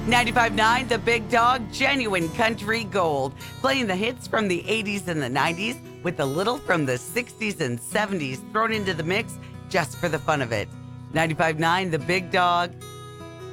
95.9 The Big Dog, genuine country gold. Playing the hits from the 80s and the 90s with a little from the 60s and 70s thrown into the mix just for the fun of it. 95.9 The Big Dog,